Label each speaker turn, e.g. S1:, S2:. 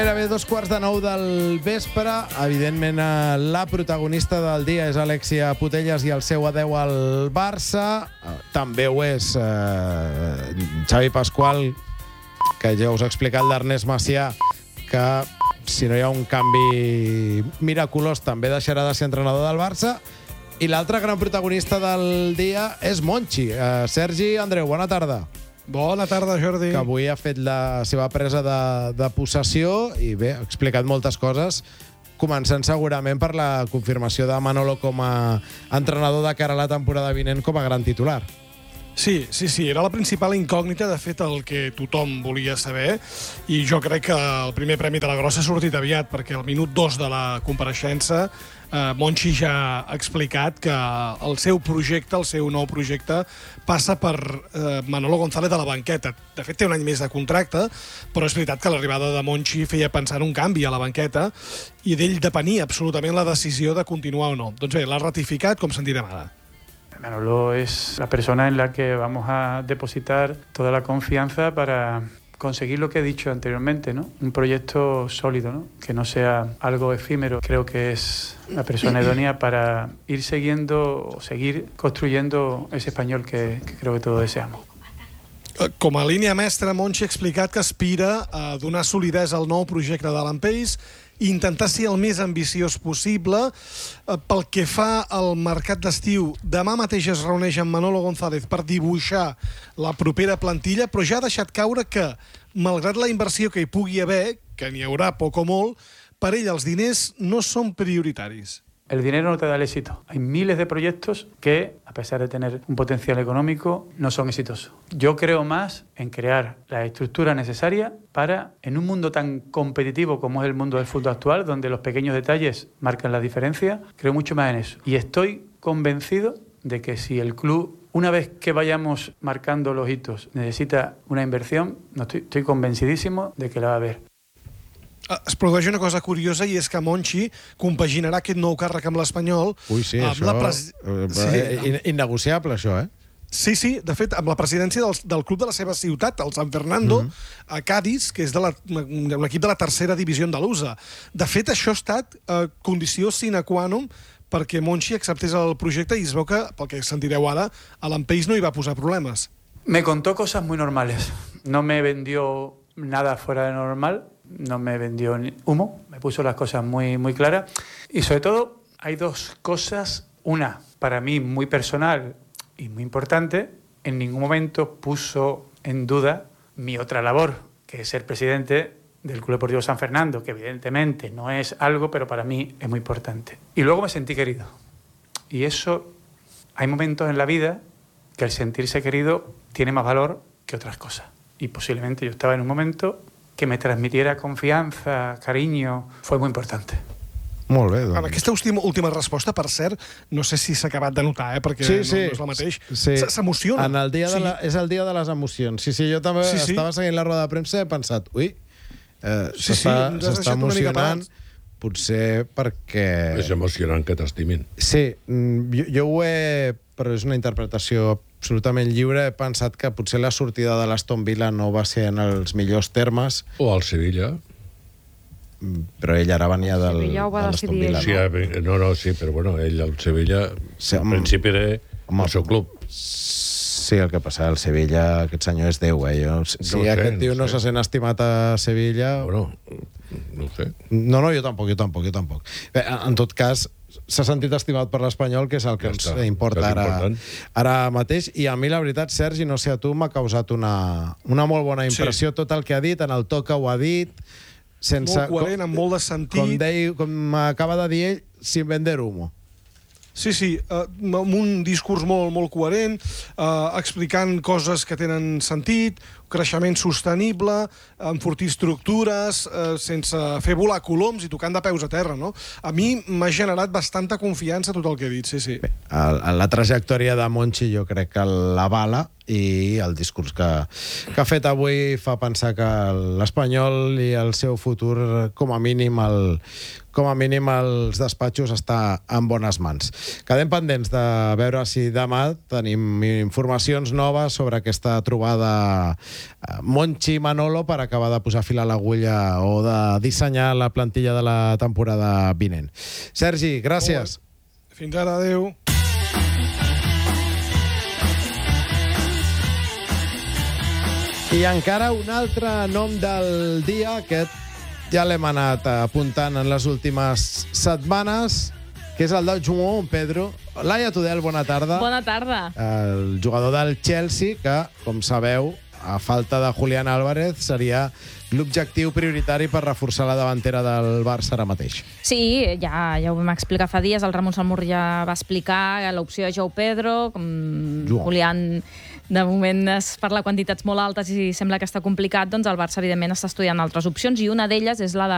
S1: Gairebé 2:15 del vespre. Evidentment, la protagonista del dia és Alexia Putellas i el seu adeu al Barça. També ho és Xavi Pasqual, que ja us ha explicat l'Ernest Macià, que si no hi ha un canvi miraculós també deixarà de ser entrenador del Barça. I l'altre gran protagonista del dia és Monchi. Sergi Andreu, bona tarda.
S2: Bona tarda, Jordi.
S1: Que avui ha fet la seva presa de possessió i bé, ha explicat moltes coses, començant segurament per la confirmació de Manolo com a entrenador de cara a la temporada vinent com a gran titular.
S2: Sí, era la principal incògnita, de fet, el que tothom volia saber, i jo crec que el primer premi de la Grossa ha sortit aviat, perquè al minut 2 de la compareixença Monchi ja ha explicat que el seu projecte, el seu nou projecte, passa per Manolo González a la banqueta. De fet, té un any més de contracte, però és veritat que l'arribada de Monchi feia pensar en un canvi a la banqueta i d'ell depenia absolutament la decisió de continuar o no. Doncs bé, l'ha ratificat, com sentirem ara.
S3: Manolo es la persona en la que vamos a depositar toda la confianza para conseguir lo que he dicho anteriormente, ¿no? Un proyecto sólido, ¿no? Que no sea algo efímero. Creo que es la persona idónea para ir siguiendo o seguir construyendo ese español que creo que todos deseamos.
S2: Com a línia mestra, Monchi ha explicat que aspira a donar solidesa al nou projecte de l'Empeix i intentar ser el més ambiciós possible. Pel que fa al mercat d'estiu, demà mateix es reuneix amb Manolo González per dibuixar la propera plantilla, però ja ha deixat caure que, malgrat la inversió que hi pugui haver, que n'hi haurà poc o molt, per ell els diners no són prioritaris.
S3: El dinero no te da el éxito. Hay miles de proyectos que, a pesar de tener un potencial económico, no son exitosos. Yo creo más en crear la estructura necesaria para, en un mundo tan competitivo como es el mundo del fútbol actual, donde los pequeños detalles marcan la diferencia, creo mucho más en eso. Y estoy convencido de que si el club, una vez que vayamos marcando los hitos, necesita una inversión, estoy convencidísimo de que la va a haver.
S2: Es produeix una cosa curiosa i és que Monchi compaginarà aquest nou càrrec amb l'Espanyol.
S1: Ui, sí, això... Innegociable, això, eh?
S2: Sí, de fet, amb la presidència del club de la seva ciutat, el San Fernando, a Cádiz, que és un equip de la tercera divisió andalusa. De fet, això ha estat condició sine qua non perquè Monchi acceptés el projecte i es veu que, pel que sentireu ara, a l'Empeix no hi va posar problemes.
S3: Me contó cosas muy normales. No me vendió nada fuera de normal. No me vendió humo, me puso las cosas muy, muy claras. Y sobre todo, hay dos cosas. Una, para mí, muy personal y muy importante. En ningún momento puso en duda mi otra labor, que es ser presidente del Club Deportivo San Fernando, que evidentemente no es algo, pero para mí es muy importante. Y luego me sentí querido. Y eso, hay momentos en la vida que el sentirse querido tiene más valor que otras cosas. Y posiblemente yo estaba en un momento que me transmitiera confianza, cariño, fue muy importante.
S1: Molt bé, doncs.
S2: En aquesta última resposta, per cert, no sé si s'ha acabat de notar, perquè no és la mateix. S'emociona.
S1: És el dia de les emocions. Sí, jo també estava seguint la roda de premsa i he pensat, s'està emocionant, potser perquè...
S4: És emocionant que t'estimin.
S1: Sí, jo ho he... però és una interpretació absolutament lliure. He pensat que potser la sortida de l'Aston Villa no va ser en els millors termes.
S4: O al Sevilla.
S1: Però ell ara venia de l'Aston Villa.
S4: Sí, però bueno, ell al Sevilla, en principi era el seu club.
S1: Sí, el que passa al Sevilla, aquest senyor és Déu, Si aquest tio no se sent estimat a Sevilla...
S4: Bueno, no ho sé.
S1: No, jo tampoc. Bé, en tot cas, s'ha sentit estimat per l'Espanyol, que és el que ens importa ara mateix. I a mi, la veritat, Sergi, no sé a tu, m'ha causat una molt bona impressió tot el que ha dit, en el to que ho ha dit,
S2: molt coherent, amb molt de sentit.
S1: Com acaba de dir ell, sin vender humo.
S2: Sí, amb un discurs molt coherent, explicant coses que tenen sentit, creixement sostenible, enfortir estructures, sense fer volar coloms i tocant de peus a terra, no? A mi m'ha generat bastanta confiança tot el que he dit, sí.
S1: La trajectòria de Monchi jo crec que l'avala i el discurs que ha fet avui fa pensar que l'Espanyol i el seu futur, com a mínim els despatxos, està en bones mans. Quedem pendents de veure si demà tenim informacions noves sobre aquesta trobada Monchi i Manolo per acabar de posar fil a l'agulla o de dissenyar la plantilla de la temporada vinent. Sergi, gràcies.
S2: Fins ara, adeu.
S1: I encara un altre nom del dia, aquest ja l'hem anat apuntant en les últimes setmanes, que és el del João Pedro. Laia Tudel, bona tarda.
S5: Bona tarda.
S1: El jugador del Chelsea, que, com sabeu, a falta de Julián Álvarez, seria l'objectiu prioritari per reforçar la davantera del Barça ara mateix.
S5: Sí, ja ho vam explicar fa dies. El Ramon Salmur ja va explicar l'opció de João Pedro. Julián, de moment es parla quantitats molt altes i sembla que està complicat. Doncs el Barça, evidentment, està estudiant altres opcions i una d'elles és la de